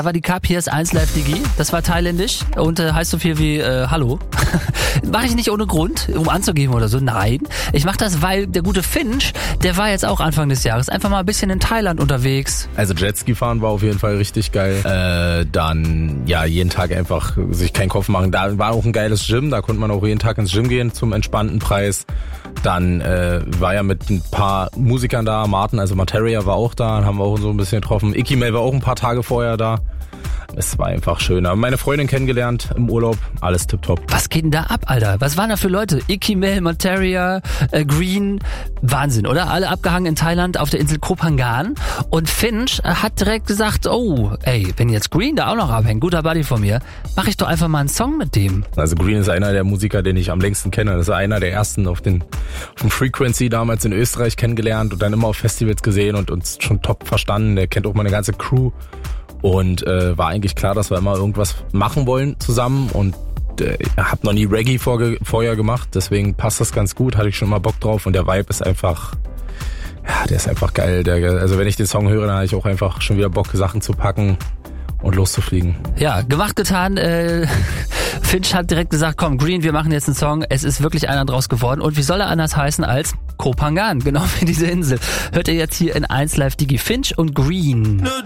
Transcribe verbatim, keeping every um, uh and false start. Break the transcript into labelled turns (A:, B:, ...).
A: Da war die K P S eins Live Digi, das war thailändisch und äh, heißt so viel wie äh, Hallo. Mache ich nicht ohne Grund, um anzugeben oder so, nein. Ich mache das, weil der gute Finch, der war jetzt auch Anfang des Jahres einfach mal ein bisschen in Thailand unterwegs.
B: Also Jetski fahren war auf jeden Fall richtig geil. Äh, dann ja jeden Tag einfach sich keinen Kopf machen. Da war auch ein geiles Gym, da konnte man auch jeden Tag ins Gym gehen zum entspannten Preis. Dann äh, war ja mit ein paar Musikern da, Martin, also Materia war auch da, haben wir auch so ein bisschen getroffen. Icky Mel war auch ein paar Tage vorher da. Es war einfach schön. Haben meine Freundin kennengelernt im Urlaub, alles tipptopp.
A: Was geht denn da ab, Alter? Was waren da für Leute? Icky Mel, Materia, äh, Green, Wahnsinn, oder? Alle abgehangen in Thailand auf der Insel Koh Phangan. Und Finch hat direkt gesagt, oh, ey, wenn jetzt Green da auch noch abhängt, guter Buddy von mir, mache ich doch einfach mal einen Song mit dem.
B: Also Green ist einer der Musiker, den ich am längsten kenne. Das ist einer der ersten auf den auf dem Frequency damals in Österreich kennengelernt und dann immer auf Festivals gesehen und uns schon top verstanden. Der kennt auch meine ganze Crew. Und äh, war eigentlich klar, dass wir immer irgendwas machen wollen zusammen und äh, hab noch nie Reggae vorge- vorher gemacht, deswegen passt das ganz gut, hatte ich schon mal Bock drauf und der Vibe ist einfach, ja, der ist einfach geil. Der, also wenn ich den Song höre, dann habe ich auch einfach schon wieder Bock, Sachen zu packen und loszufliegen.
A: Ja, gemacht, getan. Äh, Finch hat direkt gesagt, komm, Green, wir machen jetzt einen Song. Es ist wirklich einer draus geworden. Und wie soll er anders heißen als Koh Phangan? Genau wie diese Insel. Hört ihr jetzt hier in eins Live Digi, Finch und Green.